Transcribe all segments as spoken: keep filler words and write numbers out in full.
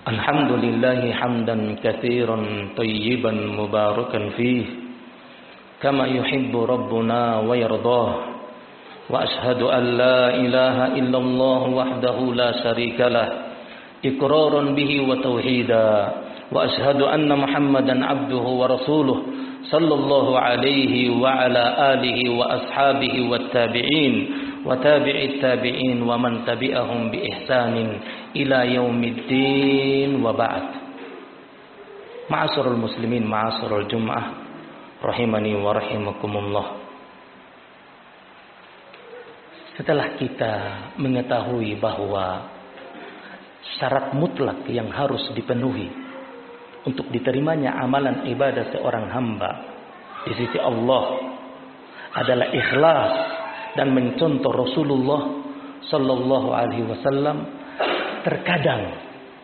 Alhamdulillahi hamdan katsiran tayyiban mubarakan fih kama yuhibbu rabbuna wa yardah wa ashhadu an la ilaha illallah wahdahu la syarikalah iqraran bihi wa tauhida wa ashhadu anna muhammadan abduhu wa rasuluh sallallahu alaihi wa ala alihi wa ashabihi wat tabi'in wa tabi'it tabi'in wa man tabi'ahum bi ihsanin ila yaumiddin wa ba'd. Ma'asyiral muslimin, ma'asyiral jum'ah rahimani wa rahimakumullah. Setelah kita mengetahui bahwa syarat mutlak yang harus dipenuhi untuk diterimanya amalan ibadah seorang hamba di sisi Allah adalah ikhlas dan mencontoh Rasulullah sallallahu alaihi wasallam, terkadang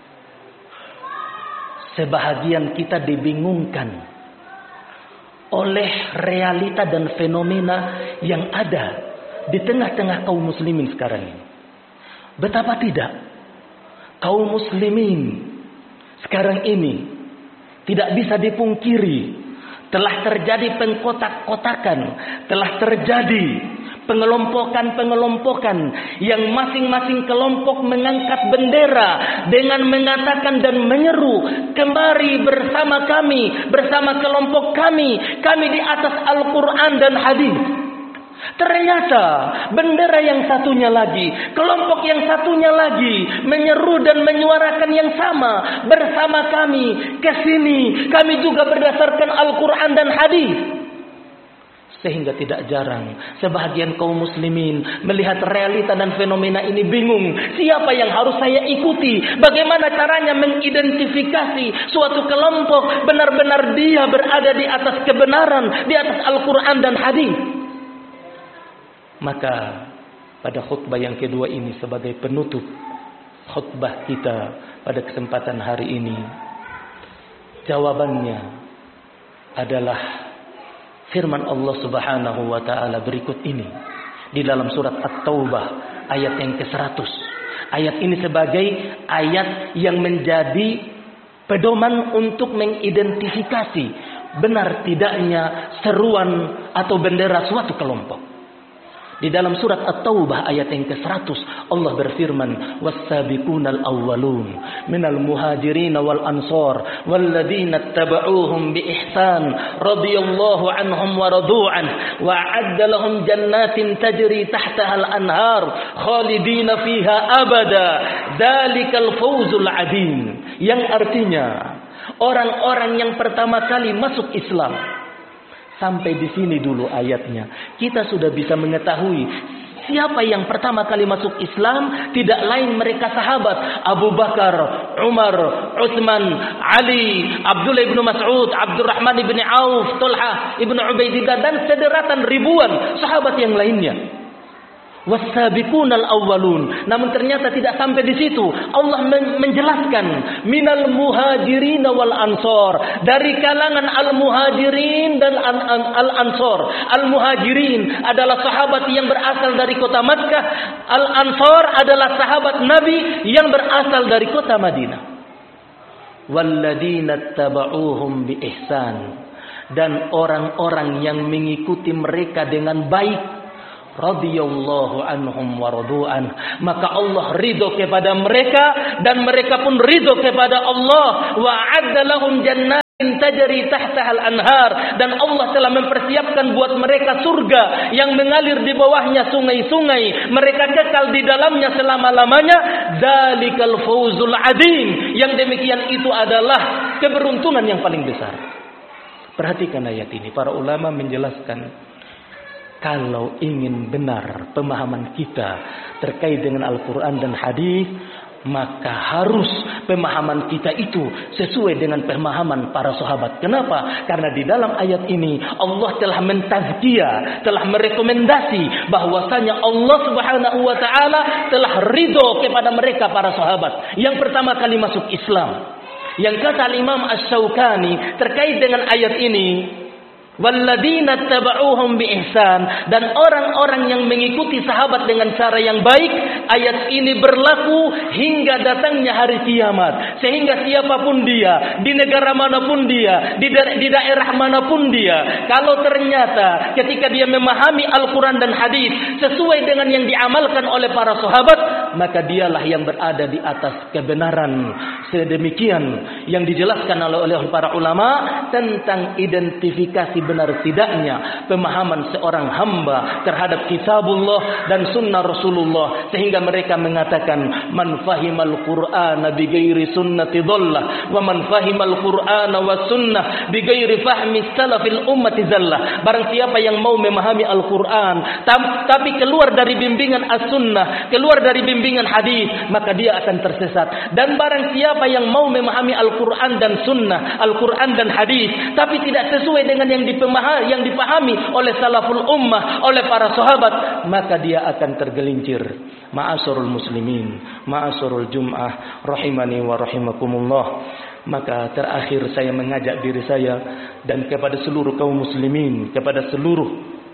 sebahagian kita dibingungkan oleh realita dan fenomena yang ada di tengah-tengah kaum muslimin sekarang ini. Betapa tidak kaum muslimin sekarang ini tidak bisa dipungkiri telah terjadi pengkotak-kotakan, telah terjadi pengelompokan-pengelompokan yang masing-masing kelompok mengangkat bendera dengan mengatakan dan menyeru, kembali bersama kami, bersama kelompok kami, kami di atas Al-Quran dan hadis. Ternyata bendera yang satunya lagi, kelompok yang satunya lagi menyeru dan menyuarakan yang sama, bersama kami, ke sini, kami juga berdasarkan Al-Quran dan hadis. Sehingga tidak jarang sebahagian kaum muslimin melihat realita dan fenomena ini bingung, siapa yang harus saya ikuti, bagaimana caranya mengidentifikasi suatu kelompok benar-benar dia berada di atas kebenaran, di atas Al-Quran dan hadis. Maka pada khutbah yang kedua ini sebagai penutup khutbah kita pada kesempatan hari ini, jawabannya adalah firman Allah Subhanahu wa taala berikut ini di dalam surat At-Taubah ayat yang ke seratus. Ayat ini sebagai ayat yang menjadi pedoman untuk mengidentifikasi benar tidaknya seruan atau bendera suatu kelompok. Di dalam surat At-Taubah ayat yang ke seratus Allah berfirman, was-sabiqunal awwalun minal muhajirin wal ansar walladzina ittaba'uuhum bi ihsan radhiyallahu anhum wa radu'an wa 'adda lahum jannatin tajri tahtaha al-anhar khalidina fiha abada dzalikal fawzul 'adzim, yang artinya orang-orang yang pertama kali masuk Islam. Sampai di sini dulu ayatnya. Kita sudah bisa mengetahui siapa yang pertama kali masuk Islam, tidak lain mereka sahabat Abu Bakar, Umar, Utsman, Ali, Abdullah bin Mas'ud, Abdurrahman bin Auf, Talha bin Ubaidillah dan sederetan ribuan sahabat yang lainnya. Was-sabiqunal awwalun. Namun ternyata tidak sampai di situ. Allah menjelaskan minal muhajirin wal ansor, dari kalangan al-muhajirin dan al-ansor. Al-muhajirin adalah sahabat yang berasal dari kota Makkah, al-ansor adalah sahabat Nabi yang berasal dari kota Madinah. Walladzina tabauhum bi ihsan, dan orang-orang yang mengikuti mereka dengan baik, radhiyallahu anhum wa radu'an, maka Allah ridho kepada mereka dan mereka pun ridho kepada Allah. Wa 'adda lahum jannatin tajri tahtaha al-anhar, dan Allah telah mempersiapkan buat mereka surga yang mengalir di bawahnya sungai-sungai, mereka kekal di dalamnya selama-lamanya. Dzalikal fawzul 'adzim, yang demikian itu adalah keberuntungan yang paling besar. Perhatikan ayat ini, para ulama menjelaskan, kalau ingin benar pemahaman kita terkait dengan Al-Quran dan hadis, maka harus pemahaman kita itu sesuai dengan pemahaman para sahabat. Kenapa? Karena di dalam ayat ini Allah telah mentazkiyah, telah merekomendasi bahwasanya Allah Subhanahu wa taala telah ridho kepada mereka para sahabat yang pertama kali masuk Islam. Yang kata Imam Asy-Syaukani terkait dengan ayat ini, Walladzina taba'uhum biihsan, dan orang-orang yang mengikuti sahabat dengan cara yang baik. Ayat ini berlaku hingga datangnya hari kiamat, sehingga siapapun dia, di negara manapun dia, di, da- di daerah manapun dia, kalau ternyata ketika dia memahami Al-Quran dan hadis sesuai dengan yang diamalkan oleh para sahabat, maka dialah yang berada di atas kebenaran. Sedemikian yang dijelaskan oleh para ulama tentang identifikasi benar tidaknya pemahaman seorang hamba terhadap kitabullah dan sunnah Rasulullah, sehingga mereka mengatakan man fahimal Qur'ana bi ghairi sunnati dhallah wa man fahimal Qur'ana was sunnah bi ghairi fahmi salafil ummati zallah. Barang siapa yang mau memahami Al-Qur'an tapi keluar dari bimbingan as-sunnah, keluar dari bimbingan hadis, maka dia akan tersesat. Dan barang siapa yang mau memahami Al-Qur'an dan sunnah, Al-Qur'an dan hadis, tapi tidak sesuai dengan yang dipahami yang dipahami oleh salaful ummah, oleh para sahabat, maka dia akan tergelincir. Ma'asyiral muslimin, ma'asyiral Jum'ah rahimani wa rahimakumullah. Maka terakhir saya mengajak diri saya dan kepada seluruh kaum muslimin, kepada seluruh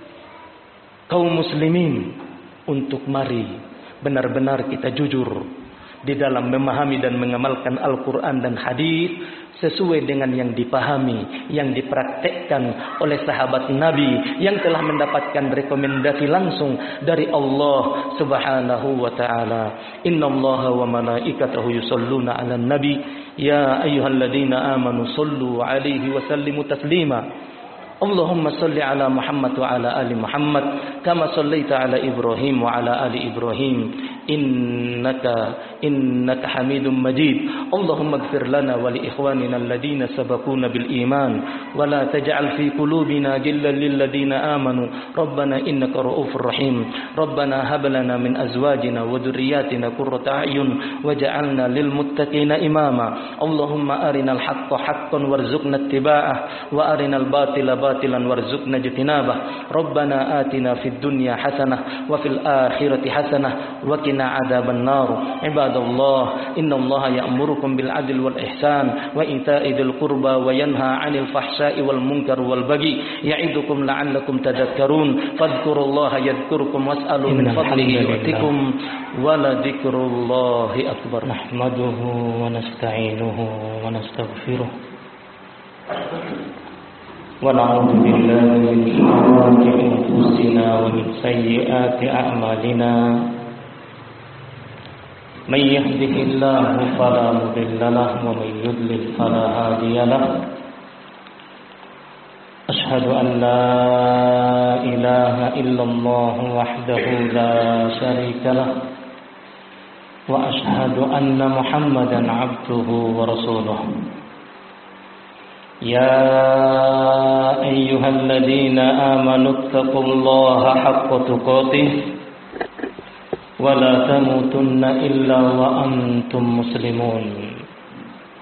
kaum muslimin, untuk mari benar-benar kita jujur di dalam memahami dan mengamalkan Al-Quran dan hadis sesuai dengan yang dipahami, yang dipraktekkan oleh sahabat Nabi yang telah mendapatkan rekomendasi langsung dari Allah Subhanahu wa taala. Innallaha wa malaikatahu yusholluna 'alan nabi ya ayyuhalladzina amanu shallu 'alaihi wa sallimu taslima. Allahumma salli ala Muhammad wa ala ali Muhammad kama sallaita ala Ibrahim wa ala ali Ibrahim innaka innaka Hamidum Majid. Allahumma ighfir lana wa li ikhwanina alladhina sabaquna bil iman wa la taj'al fi qulubina ghillan lil ladzina amanu rabbana innaka ra'ufur rahim. Rabbana hab lana min azwajina wa dhurriyyatina qurrata a'yun waj'alna lil muttaqina imama. Allahumma arinal haqqa haqqan warzuqna ittiba'ah wa arinal batila batilan warzuqna ijtinabah. Rabbana atina fid dunya hasanah wa fil akhirati hasanah wa qina adzaban nar. Ibadallah, innallaha ya'murukum bil adli wal ihsan wa ita'i dzil qurba wa yanha 'anil fahsya'i wal munkar wal baghi ya'idukum la'allakum tadhakkarun. Fadhkurullaha yadhkurkum was'alu min fadlihi yu'tikum wa la dzikrullahi akbar. Nahmaduhu wa nasta'inuhu wa nastaghfiruh wa na'udzu billahi min shururi anfusina wa min sayyiati a'malina. من يهده الله فلا مضل له ومن يضلل فلا هادي له. أشهد أن لا إله إلا الله وحده لا شريك له وأشهد أن محمدا عبده ورسوله. يا أيها الذين آمنوا اتقوا الله حق تقاته ولا تموتن إلا وأنتم مسلمون.